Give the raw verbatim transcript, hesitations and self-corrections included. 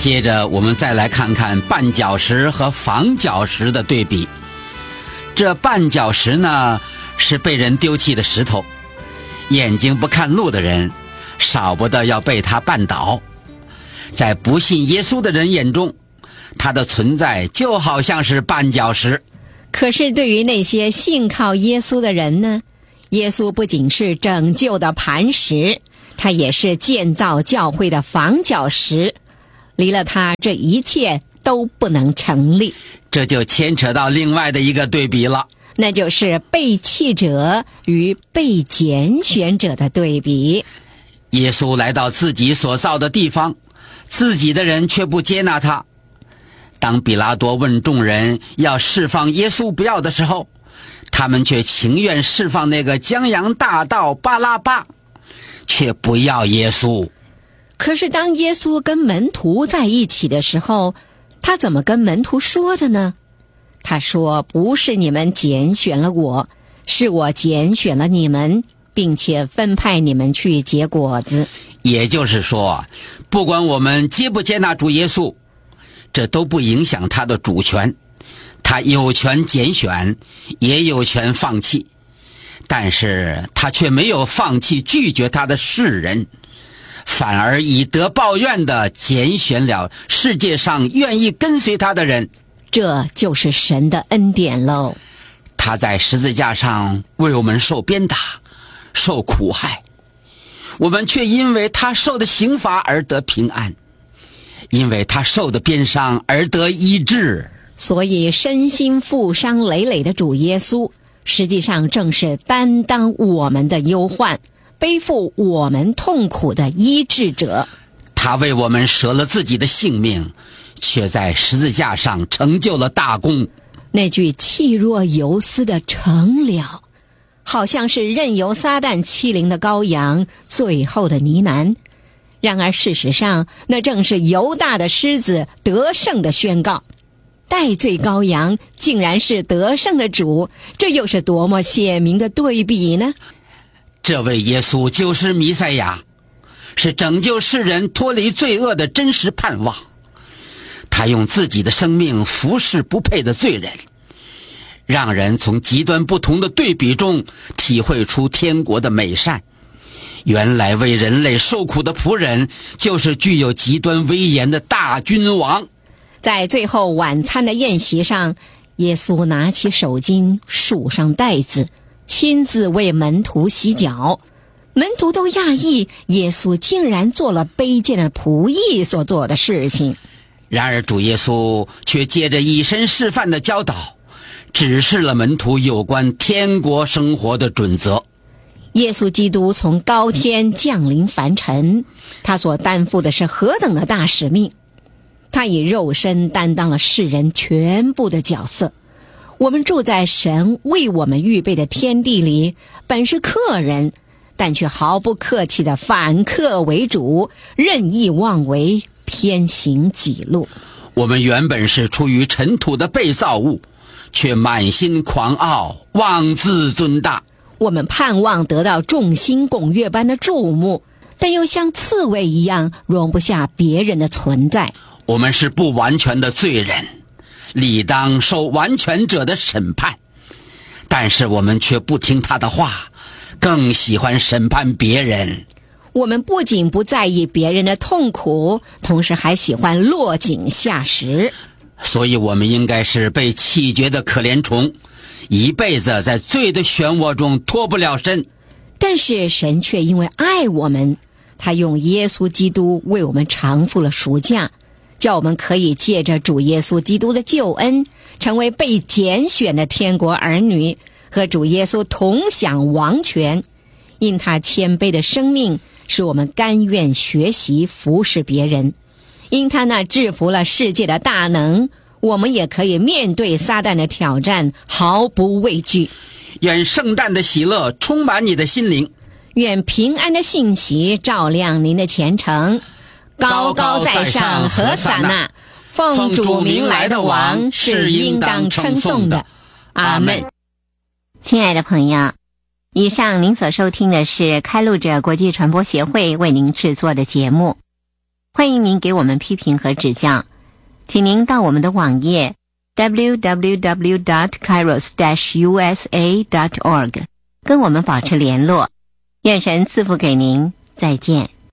接着我们再来看看绊脚石和防脚石的对比。这绊脚石呢，是被人丢弃的石头，眼睛不看路的人少不得要被他绊倒。在不信耶稣的人眼中，他的存在就好像是绊脚石。 可是对于那些信靠耶稣的人呢，耶稣不仅是拯救的磐石，他也是建造教会的防脚石，离了他这一切都不能成立。 这就牵扯到另外的一个对比了， 那就是被弃者与被拣选者的对比。 耶稣来到自己所造的地方，自己的人却不接纳他。当比拉多问众人要释放耶稣不要的时候，他们却情愿释放那个江洋大盗巴拉巴，却不要耶稣。 可是当耶稣跟门徒在一起的时候，他怎么跟门徒说的呢？他说，不是你们拣选了我，是我拣选了你们，并且分派你们去结果子。 也就是说，不管我们接不接纳主耶稣，这都不影响他的主权。他有权拣选，也有权放弃，但是他却没有放弃拒绝他的世人，反而以德报怨地拣选了世界上愿意跟随他的人。 这就是神的恩典喽。 他在十字架上为我们受鞭打，受苦害，我们却因为他受的刑罚而得平安，因为他受的鞭伤而得医治。 所以身心负伤累累的主耶稣，实际上正是担当我们的忧患，背负我们痛苦的医治者。 他为我们舍了自己的性命，却在十字架上成就了大功。 那句气若游丝的成了，好像是任由撒旦欺凌的羔羊最后的呢喃。然而事实上，那正是犹大的狮子得胜的宣告。代罪羔羊竟然是得胜的主，这又是多么鲜明的对比呢？ 这位耶稣就是弥赛亚，是拯救世人脱离罪恶的真实盼望。他用自己的生命服侍不配的罪人，让人从极端不同的对比中体会出天国的美善。原来为人类受苦的仆人，就是具有极端威严的大君王。 在最后晚餐的宴席上，耶稣拿起手巾，束上带子，亲自为门徒洗脚。门徒都讶异，耶稣竟然做了卑贱的仆役所做的事情。 然而主耶稣却借着以身示范的教导，指示了门徒有关天国生活的准则。 耶稣基督从高天降临凡尘，他所担负的是何等的大使命。他以肉身担当了世人全部的角色。我们住在神为我们预备的天地里，本是客人，但却毫不客气地反客为主，任意妄为，偏行己路。 我们原本是出于尘土的被造物，却满心狂傲，妄自尊大。 我们盼望得到众星拱月般的注目，但又像刺猬一样容不下别人的存在。 我们是不完全的罪人，理当受完全者的审判，但是我们却不听他的话，更喜欢审判别人。 我们不仅不在意别人的痛苦，同时还喜欢落井下石。 所以我们应该是被弃绝的可怜虫，一辈子在罪的漩涡中脱不了身。 但是神却因为爱我们，他用耶稣基督为我们偿付了赎价，叫我们可以借着主耶稣基督的救恩，成为被拣选的天国儿女，和主耶稣同享王权。因他谦卑的生命，使我们甘愿学习服侍别人。因他那制服了世界的大能，我们也可以面对撒旦的挑战，毫不畏惧。 愿圣诞的喜乐充满你的心灵， 愿平安的信息照亮您的前程。高高在上何撒那，奉主名来的王是应当称颂的。阿们。 亲爱的朋友，以上您所收听的是开路者国际传播协会为您制作的节目。 欢迎您给我们批评和指教，请您到我们的网页 double-u double-u double-u dot kairos dash u s a dot org 跟我们保持联络。愿神赐福给您，再见。